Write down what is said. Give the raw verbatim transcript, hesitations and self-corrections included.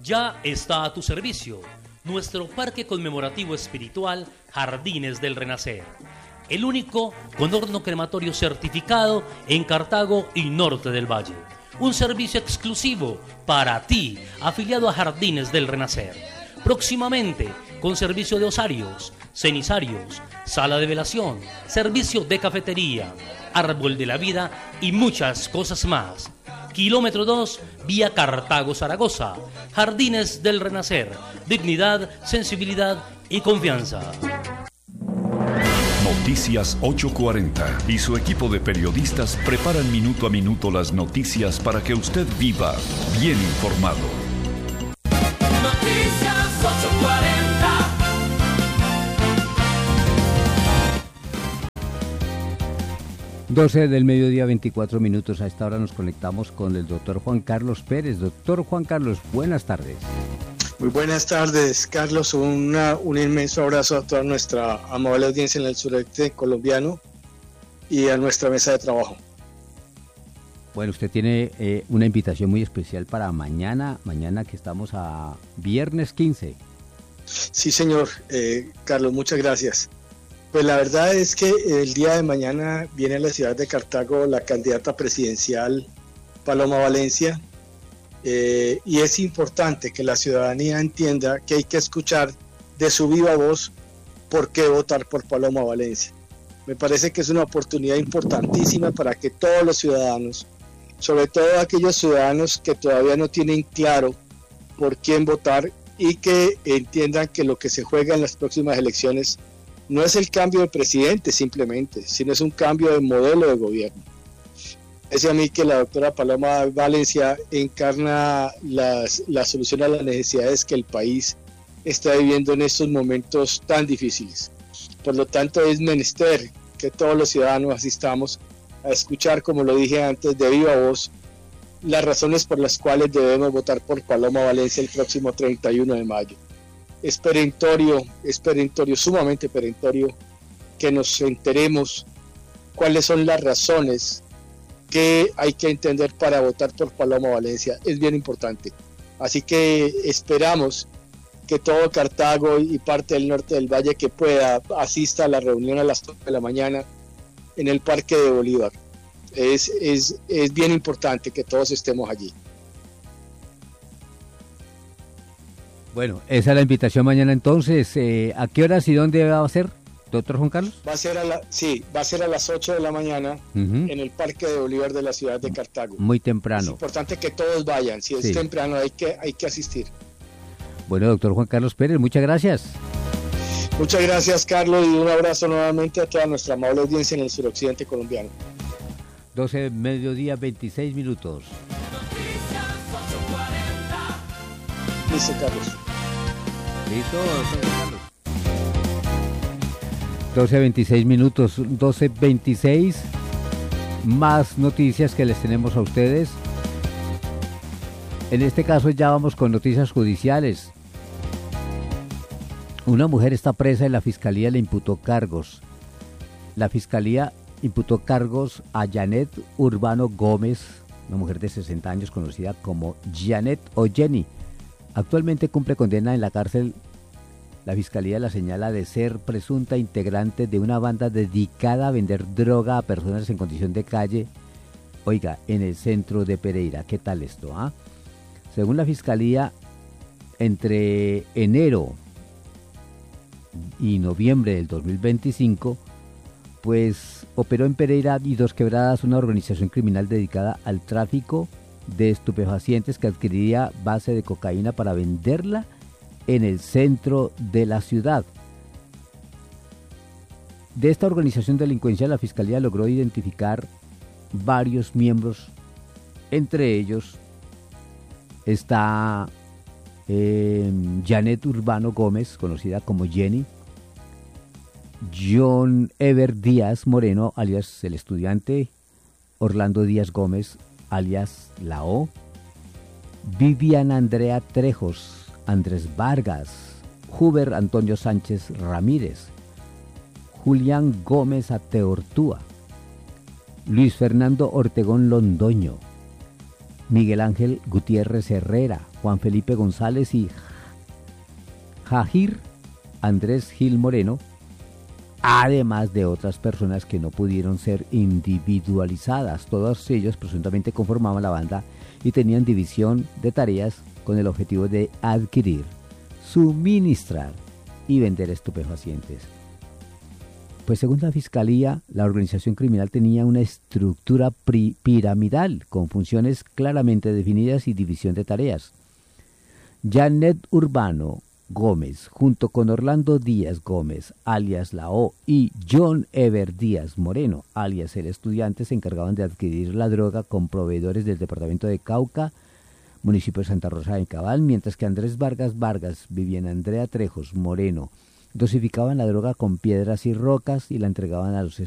Ya está a tu servicio nuestro Parque Conmemorativo Espiritual Jardines del Renacer, el único con horno crematorio certificado en Cartago y Norte del Valle. Un servicio exclusivo para ti, afiliado a Jardines del Renacer. Próximamente, con servicio de osarios, cenizarios, sala de velación, servicio de cafetería, árbol de la vida y muchas cosas más. Kilómetro dos, vía Cartago-Zaragoza. Jardines del Renacer. Dignidad, sensibilidad y confianza. Noticias ocho cuarenta y su equipo de periodistas preparan minuto a minuto las noticias para que usted viva bien informado. Noticias ocho cuarenta. doce del mediodía, veinticuatro minutos. A esta hora nos conectamos con el doctor Juan Carlos Pérez. Doctor Juan Carlos, buenas tardes. Muy buenas tardes, Carlos. Una, un inmenso abrazo a toda nuestra amable audiencia en el sureste colombiano y a nuestra mesa de trabajo. Bueno, usted tiene eh, una invitación muy especial para mañana, mañana que estamos a viernes quince. Sí, señor, eh, Carlos, muchas gracias. Pues la verdad es que el día de mañana viene a la ciudad de Cartago la candidata presidencial Paloma Valencia, eh, y es importante que la ciudadanía entienda que hay que escuchar de su viva voz por qué votar por Paloma Valencia. Me parece que es una oportunidad importantísima para que todos los ciudadanos, sobre todo aquellos ciudadanos que todavía no tienen claro por quién votar, y que entiendan que lo que se juega en las próximas elecciones no es el cambio de presidente simplemente, sino es un cambio de modelo de gobierno. Es a mí que la doctora Paloma Valencia encarna las, la solución a las necesidades que el país está viviendo en estos momentos tan difíciles. Por lo tanto, es menester que todos los ciudadanos asistamos a escuchar, como lo dije antes, de viva voz, las razones por las cuales debemos votar por Paloma Valencia el próximo treinta y uno de mayo. Es perentorio, es perentorio, sumamente perentorio, que nos enteremos cuáles son las razones que hay que entender para votar por Paloma Valencia. Es bien importante. Así que esperamos que todo Cartago y parte del norte del Valle que pueda asista a la reunión a las nueve de la mañana en el Parque de Bolívar. Es, es, es bien importante que todos estemos allí. Bueno, esa es la invitación mañana entonces. Eh, ¿A qué horas y dónde va a ser, doctor Juan Carlos? Va a ser a la, sí, va a ser a las ocho de la mañana uh-huh. en el Parque de Bolívar de la ciudad de Cartago. Muy temprano. Es importante que todos vayan. Si es sí. temprano hay que, hay que asistir. Bueno, doctor Juan Carlos Pérez, muchas gracias. Muchas gracias, Carlos, y un abrazo nuevamente a toda nuestra amable audiencia en el suroccidente colombiano. doce, mediodía, veintiséis minutos. Listo, Carlos. Listo, Carlos. doce, veintiséis minutos, doce, veintiséis. Más noticias que les tenemos a ustedes. En este caso ya vamos con noticias judiciales. Una mujer está presa y la fiscalía le imputó cargos. La fiscalía imputó cargos a Janet Urbano Gómez, una mujer de sesenta años conocida como Janet o Jenny. Actualmente cumple condena en la cárcel. La fiscalía la señala de ser presunta integrante de una banda dedicada a vender droga a personas en condición de calle, oiga, en el centro de Pereira. ¿Qué tal esto? Ah? Según la fiscalía, entre enero y noviembre del dos mil veinticinco, pues operó en Pereira y Dos Quebradas una organización criminal dedicada al tráfico de estupefacientes que adquiriría base de cocaína para venderla en el centro de la ciudad. De esta organización delincuencial la fiscalía logró identificar varios miembros, entre ellos está eh, Janet Urbano Gómez, conocida como Jenny, John Ever Díaz Moreno, alias El Estudiante, Orlando Díaz Gómez, alias La O, Vivian Andrea Trejos, Andrés Vargas, Huber Antonio Sánchez Ramírez, Julián Gómez Ateortúa, Luis Fernando Ortegón Londoño, Miguel Ángel Gutiérrez Herrera, Juan Felipe González y Jajir Andrés Gil Moreno, además de otras personas que no pudieron ser individualizadas. Todos ellos presuntamente conformaban la banda y tenían división de tareas con el objetivo de adquirir, suministrar y vender estupefacientes. Pues según la Fiscalía, la organización criminal tenía una estructura piramidal con funciones claramente definidas y división de tareas. Janet Urbano Gómez, junto con Orlando Díaz Gómez, alias La O, y John Ever Díaz Moreno, alias El Estudiante, se encargaban de adquirir la droga con proveedores del departamento de Cauca, municipio de Santa Rosa de Cabal, mientras que Andrés Vargas Vargas, Viviana Andrea Trejos Moreno, dosificaban la droga con piedras y rocas y la entregaban a los